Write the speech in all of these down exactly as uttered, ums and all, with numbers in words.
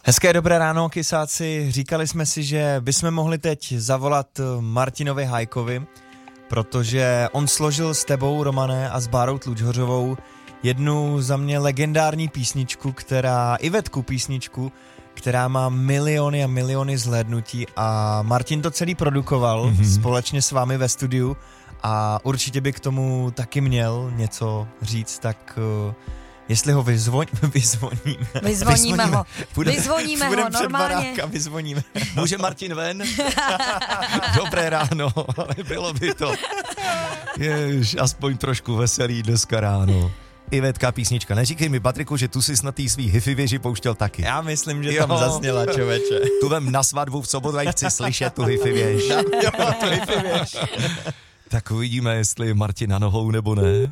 Hezké dobré ráno, kysáci. Říkali jsme si, že bychom mohli teď zavolat Martinovi Hajkovi, protože on složil s tebou, Romane, a s Bárou Tlučhořovou jednu za mě legendární písničku, která, Ivetku písničku, která má miliony a miliony zhlédnutí a Martin to celý produkoval mm-hmm. společně s vámi ve studiu a určitě by k tomu taky měl něco říct, tak... Jestli ho vyzvoň, vyzvoníme. Vyzvoníme ho. Půjdem, Vyzvoníme půjdem ho, před normálně. barák a vyzvoníme. Může Martin ven? Dobré ráno, ale bylo by to. Jež, aspoň trošku veselý dneska ráno. Ivetka písnička. Neříkej mi, Patriku, že tu si na té svý hifi věži pouštěl taky. Já myslím, že jo. tam zazněla, člověče. Tu vem na svatbu v sobotu a chci slyšet tu hifi věž. Jo, tu hifi věž. Tak uvidíme, jestli Martin na nohou nebo ne.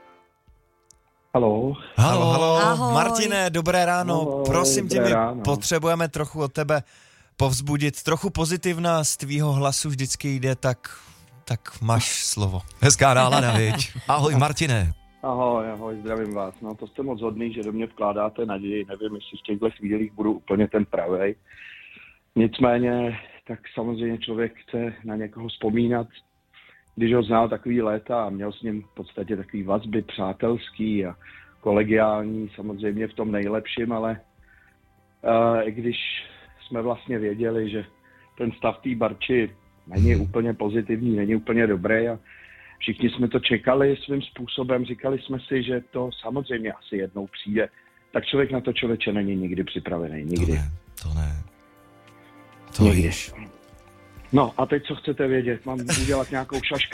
Haló. Halo, halo. Ahoj. Martine, dobré ráno. Ahoj, Prosím tě, dobré my ráno. potřebujeme trochu od tebe povzbudit. Trochu pozitivna z tvýho hlasu vždycky jde, tak, tak máš slovo. Hezká nálada, viď? Ahoj, Martine. Ahoj, ahoj, zdravím vás. No to jste moc hodný, že do mě vkládáte naději. Nevím, jestli v těchto chvílích budu úplně ten pravej. Nicméně, tak samozřejmě člověk chce na někoho vzpomínat, když ho znal takový léta a měl s ním v podstatě takový vazby přátelský a kolegiální, samozřejmě v tom nejlepším, ale uh, i když jsme vlastně věděli, že ten stav té Barči není úplně pozitivní, není úplně dobrý a všichni jsme to čekali svým způsobem, říkali jsme si, že to samozřejmě asi jednou přijde, tak člověk na to člověče není nikdy připravený, nikdy. To ne, to ne. To Nikdy. víš. No a teď co chcete vědět, mám udělat nějakou šašku.